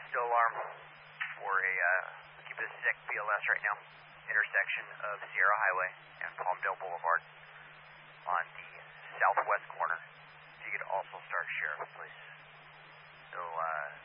still alarm for a, keep it a SIC BLS right now, intersection of Sierra Highway and Palmdale Boulevard on the southwest corner. If you could also start sheriff, please. So,